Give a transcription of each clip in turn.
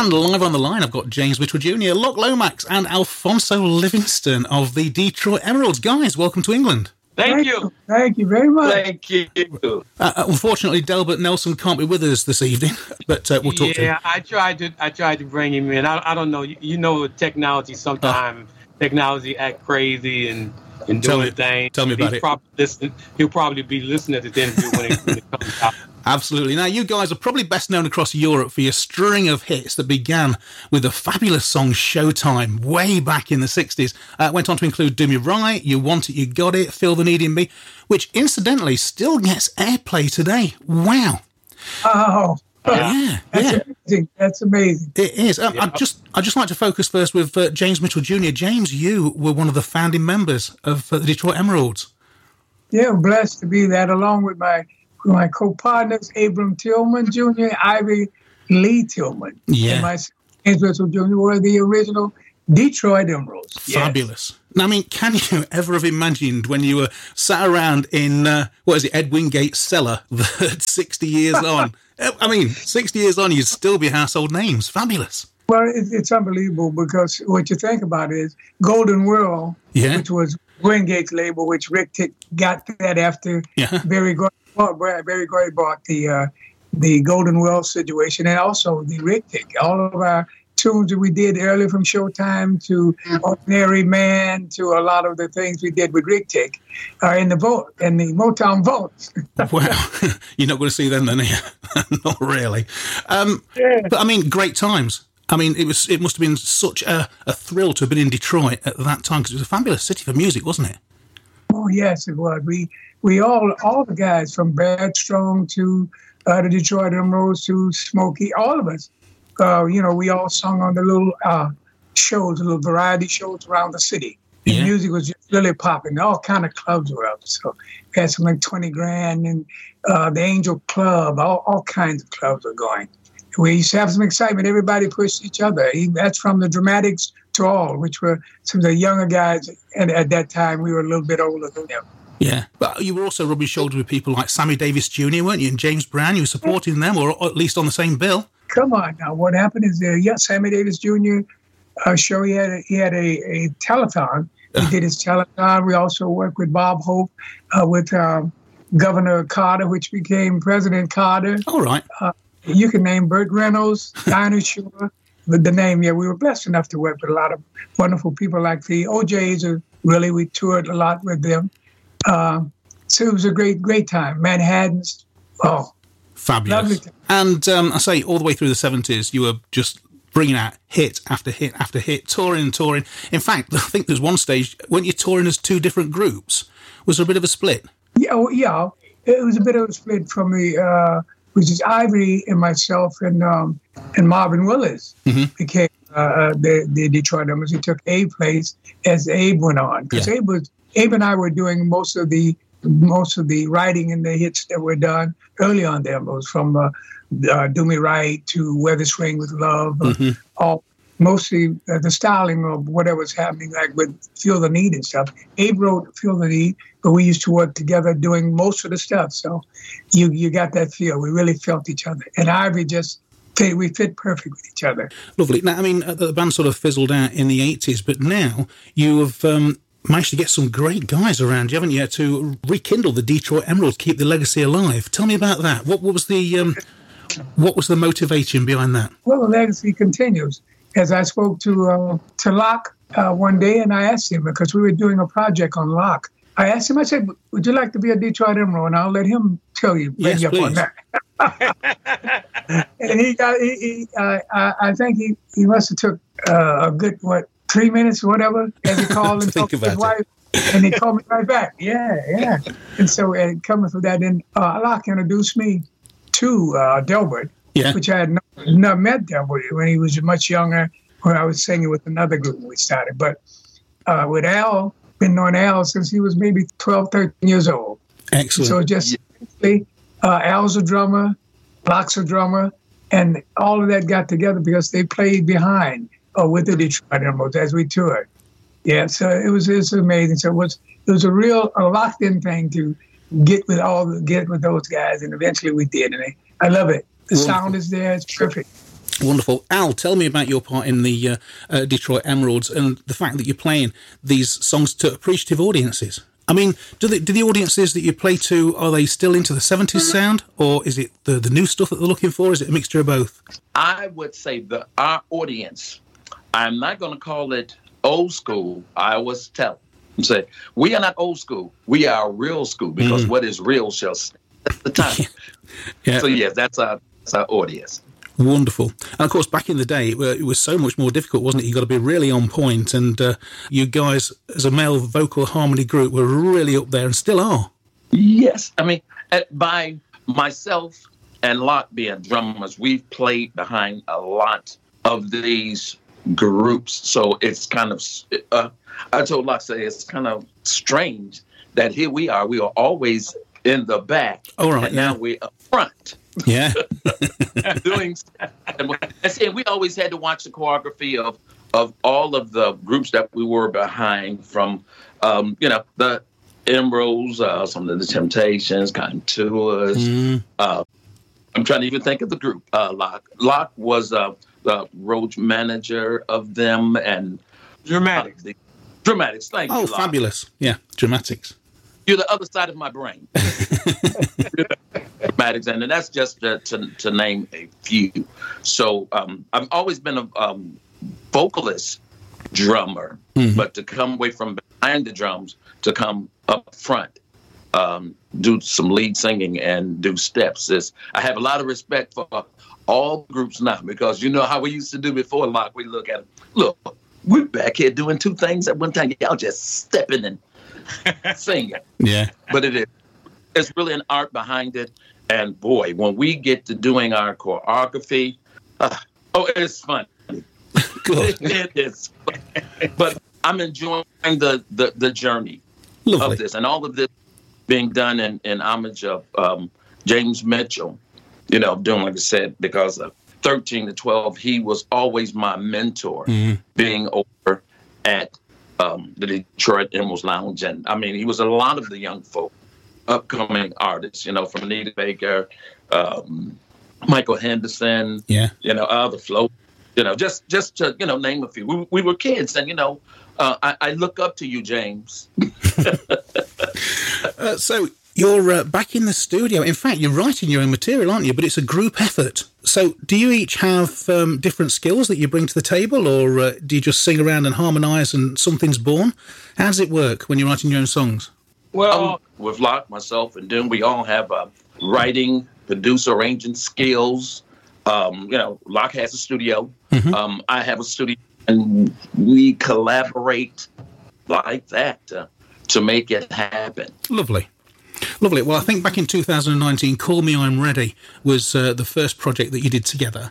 And live on the line, I've got James Mitchell Jr., Locke Lomax, and Alfonso Livingston of the Detroit Emeralds. Guys, welcome to England. Thank you. Thank you very much. Thank you. Unfortunately, Delbert Nelson can't be with us this evening, but we'll talk to him. Yeah, I tried to bring him in. I don't know. You know, technology sometimes technology act crazy and doing things. Tell me about it. He'll probably be listening to the interview when it comes out. Absolutely. Now, you guys are probably best known across Europe for your string of hits that began with the fabulous song Showtime way back in the 60s. Went on to include Do Me Right, You Want It, You Got It, Feel the Need in Me, which incidentally still gets airplay today. Wow. Oh, yeah. Amazing. That's amazing. It is. I'd just like to focus first with James Mitchell Jr. James, you were one of the founding members of the Detroit Emeralds. Yeah, I'm blessed to be that, along with my co-partners, Abram Tillman Jr., Ivy Lee Tillman, and my James Mitchell Jr. were the original Detroit Emeralds. Fabulous. Yes. Now, I mean, can you ever have imagined when you were sat around in, Ed Wingate's cellar 60 years on? I mean, 60 years on, you'd still be household names. Fabulous. Well, it's unbelievable because what you think about is Golden World, which was Wingate's label, which Rick Tick got that after Barry Gordy bought the Golden World situation, and also the Rick Tick. All of our tunes that we did earlier, from Showtime to Ordinary Man to a lot of the things we did with Rick Tick, are in the Motown vaults. Wow, you're not going to see them then, are you? Not really. But I mean, great times. I mean, it must have been such a thrill to have been in Detroit at that time, because it was a fabulous city for music, wasn't it? Oh yes, it was. We all the guys from Brad Strong to the Detroit Emeralds to Smokey, all of us. We all sung on the little shows, little variety shows around the city. The music was just really popping. All kind of clubs were up. So we had something like 20 Grand and the Angel Club. All kinds of clubs were going. We used to have some excitement. Everybody pushed each other. That's from the Dramatics to all, which were some of the younger guys. And at that time, we were a little bit older than them. Yeah, but you were also rubbing shoulders with people like Sammy Davis Jr., weren't you? And James Brown, you were supporting them, or at least on the same bill. Come on now. What happened is Sammy Davis Jr. Show, he had a telethon. He did his telethon. We also worked with Bob Hope, with Governor Carter, which became President Carter. All right. You can name Burt Reynolds, Dinah Shore, but the name, we were blessed enough to work with a lot of wonderful people like the OJs. We toured a lot with them. So it was a great time. Manhattan's, fabulous. And I say, all the way through the 70s, you were just bringing out hit after hit after hit, touring and touring. In fact, I think there's one stage, weren't you touring as two different groups? Was there a bit of a split? Yeah. It was a bit of a split from the... which is Ivory and myself and Marvin Willis became the Detroit Emeralds. He took Abe's place as Abe went on, because Abe and I were doing most of the writing and the hits that were done early on the Emeralds, from Do Me Right to Weather Swing with Love, mostly the styling of whatever was happening, like with Feel the Need and stuff. Abe wrote Feel the Need, but we used to work together doing most of the stuff. So you got that feel. We really felt each other. And Ivy we fit perfect with each other. Lovely. Now, I mean, the band sort of fizzled out in the 80s, but now you have managed to get some great guys around you, haven't you, to rekindle the Detroit Emeralds, keep the legacy alive. Tell me about that. What was the motivation behind that? Well, the legacy continues. As I spoke to Locke one day, and I asked him, because we were doing a project on Locke, I asked him, I said, would you like to be a Detroit Emerald? And I'll let him tell you, yes, up on that. And I think he must have took a good, 3 minutes or whatever, as he called and talked to his wife. And he called me right back. Yeah. And so coming from that, then Locke introduced me to Delbert, which I had not met Delbert when he was much younger, when I was singing with another group when we started. But with Al, been knowing Al since he was maybe 12, 13 years old. Excellent. So just Al's a drummer, Locke's a drummer, and all of that got together because they played behind with the Detroit Emeralds as we toured. Yeah, so it was amazing. So it was a real locked-in thing to get with those guys, and eventually we did, and I love it. The sound is there; it's perfect. Wonderful. Al, tell me about your part in the Detroit Emeralds and the fact that you're playing these songs to appreciative audiences. I mean, do the audiences that you play to, are they still into the 70s sound, or is it the new stuff that they're looking for? Is it a mixture of both? I would say our audience, I'm not going to call it old school. I always tell them, say, we are not old school. We are real school, because what is real shall stand at the time. Yeah. So, yes, that's our audience. Wonderful. And of course, back in the day, it was so much more difficult, wasn't it? You got to be really on point, and you guys, as a male vocal harmony group, were really up there and still are. Yes. I mean, by myself and Locke being drummers, we've played behind a lot of these groups. So it's kind of, I told Locke, say it's kind of strange that here we are always in the back. All right, and now we're up front. Yeah. Doing and we always had to watch the choreography of all of the groups that we were behind, from the Emeralds, some of the Temptations, Contours. I'm trying to even think of the group. Locke was the road manager of them, and Dramatics. Dramatics. Thank you. Oh, Locke. fabulous. Yeah, Dramatics. You're the other side of my brain. Dramatics, and that's just to name a few. So I've always been a vocalist drummer, but to come away from behind the drums to come up front, do some lead singing and do steps. I have a lot of respect for all groups now, because you know how we used to do before, Locke. We look at them, look, we're back here doing two things at one time. Y'all just stepping and singing. Yeah. But it's really an art behind it. And boy, when we get to doing our choreography, it's fun. Good. It is fun. But I'm enjoying the journey of this, and all of this being done in homage of James Mitchell, doing, like I said, because of 13 to 12, he was always my mentor, being over at the Detroit Emeralds Lounge. And I mean, he was a lot of the young folk, upcoming artists, from Anita Baker, Michael Henderson, the Flow, just to, name a few. We were kids, and, I look up to you, James. So you're back in the studio. In fact, you're writing your own material, aren't you? But it's a group effort. So do you each have different skills that you bring to the table, or do you just sing around and harmonise and something's born? How does it work when you're writing your own songs? Well, with Locke, myself, and Doom, we all have writing, producer, arranging skills. Locke has a studio. I have a studio, and we collaborate like that to make it happen. Lovely. Well, I think back in 2019, Call Me I'm Ready was the first project that you did together.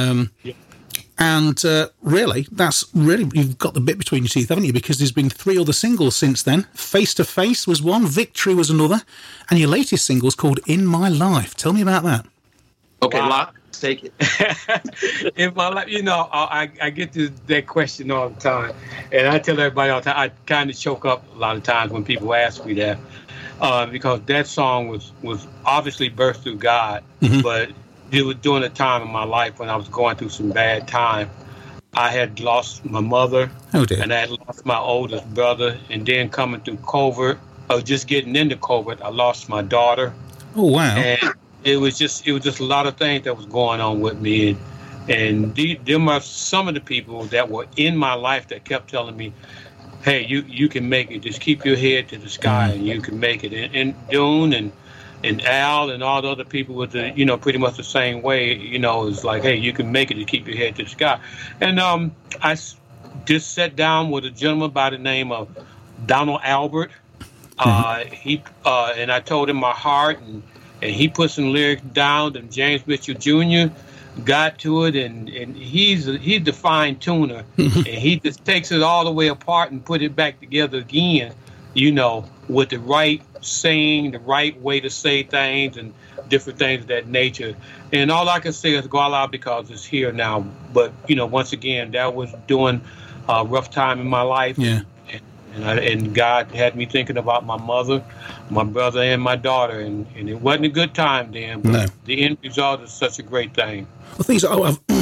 And really, you've got the bit between your teeth, haven't you? Because there's been 3 other singles since then. Face to Face was one, Victory was another, and your latest single's called In My Life. Tell me about that. Okay, wow. Locke, take it. In my life, I get that question all the time, and I tell everybody all the time, I kind of choke up a lot of times when people ask me that, because that song was obviously birthed through God, but it was during a time in my life when I was going through some bad time. I had lost my mother, and I had lost my oldest brother, and then coming through COVID, or just getting into COVID, I lost my daughter. Oh, wow. And it was just a lot of things that was going on with me, and them are some of the people that were in my life that kept telling me, hey, you can make it, just keep your head to the sky, and you can make it. And Dune and Al and all the other people with the, pretty much the same way, it's like, hey, you can make it, to keep your head to the sky. And I just sat down with a gentleman by the name of Donald Albert. And I told him my heart, and he put some lyrics down, and James Mitchell Jr. got to it, and he's the fine tuner, and he just takes it all the way apart and put it back together again, with the right saying, the right way to say things, and different things of that nature. And all I can say is go all out, because it's here now. But once again, that was during a rough time in my life. Yeah. And God had me thinking about my mother, my brother, and my daughter, and it wasn't a good time then. But the end result is such a great thing. Well, things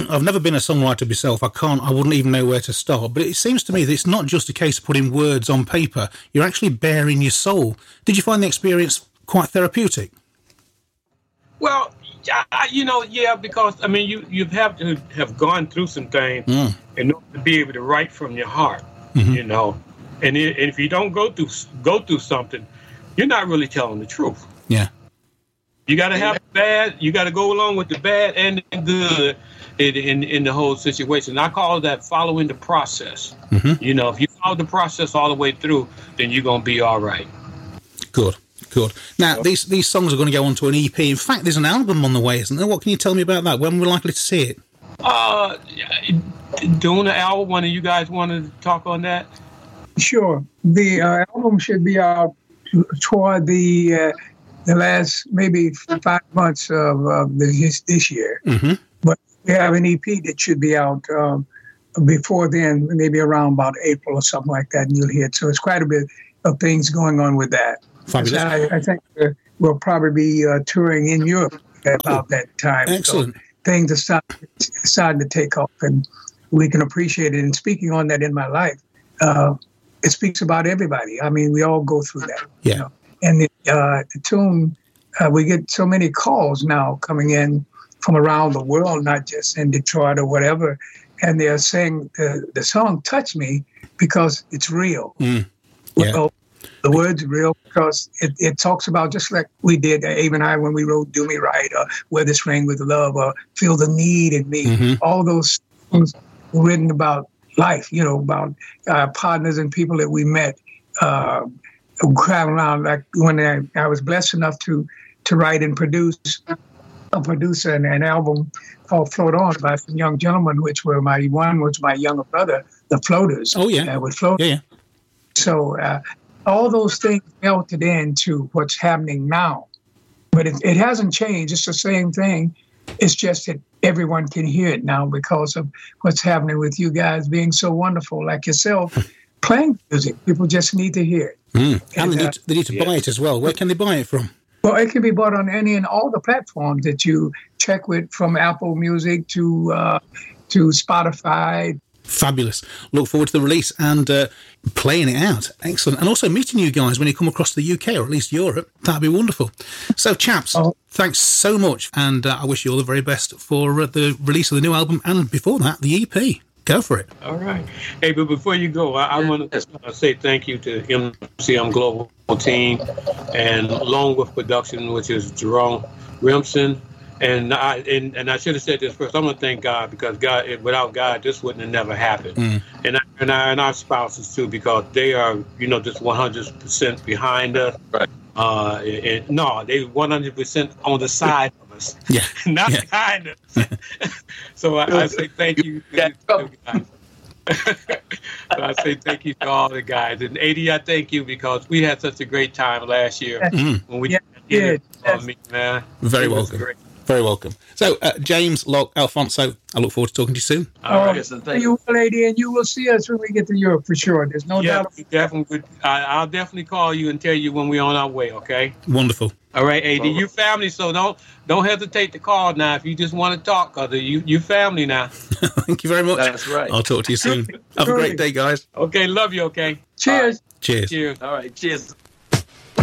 I've never been a songwriter myself. I wouldn't even know where to start. But it seems to me that it's not just a case of putting words on paper. You're actually bearing your soul. Did you find the experience quite therapeutic? Well, because I mean, you have to have gone through some things in order to be able to write from your heart. And if you don't go through something, you're not really telling the truth. Yeah. You got to have bad. You got to go along with the bad and the good in the whole situation. I call that following the process. If you follow the process all the way through, then you're gonna be all right. Good. Now these songs are going to go onto an EP. In fact, there's an album on the way, isn't there? What can you tell me about that? When we're likely to see it? Doing the album. One of you guys want to talk on that? Sure. The album should be out toward the last maybe 5 months of this year. But we have an EP that should be out before then, maybe around about April or something like that, and you'll hear it. So it's quite a bit of things going on with that. I think we'll probably be touring in Europe about that time. Excellent. So things are starting to take off, and we can appreciate it. And speaking on that in my life, it speaks about everybody. I mean, we all go through that. Yeah. You know? And the tune, we get so many calls now coming in from around the world, not just in Detroit or whatever, and they're saying the song touched me because it's real. Well, the words are real because it talks about, just like we did, Abe and I, when we wrote Do Me Right, or Wear This Ring with Love, or Feel the Need in Me. All those songs were written about life, about partners and people that we met, crowd around. Like when I was blessed enough to write and produce an album called Float On by some young gentlemen, which were one was my younger brother, the Floaters. Oh yeah, with Float. Yeah. So all those things melted into what's happening now, but it hasn't changed. It's the same thing. It's just that everyone can hear it now because of what's happening with you guys being so wonderful, like yourself, playing music. People just need to hear it. And they need to buy it as well. Where can they buy it from? Well, it can be bought on any and all the platforms that you check with, from Apple Music to Spotify. Fabulous. Look forward to the release and playing it out. Excellent. And also meeting you guys when you come across the UK, or at least Europe. That'd be wonderful. So, chaps, thanks so much. And I wish you all the very best for the release of the new album, and before that, the EP. Go for it. All right. Hey, but before you go, I want to say thank you to MCM Global team and Longworth Production, which is Jerome Remsen. And I should have said this first. I'm going to thank God, because without God, this wouldn't have never happened. And our spouses too, because they are, just 100% behind us. Right. They 100% on the side of us. Yeah. Not behind us. So I say thank you to the guys. So I say thank you to all the guys. And AD, I thank you, because we had such a great time last year when we did me, man. Very welcome. Great. Very welcome. So, James, Locke, Alfonso, I look forward to talking to you soon. All right. You will, lady, and you will see us when we get to Europe for sure. There's no doubt. I'll definitely call you and tell you when we're on our way, okay? Wonderful. All right, AD, you family, so don't hesitate to call now if you just want to talk, because you family now. Thank you very much. That's right. I'll talk to you soon. Have a great day, guys. Okay, love you, okay? Cheers. Cheers. Cheers. All right, cheers.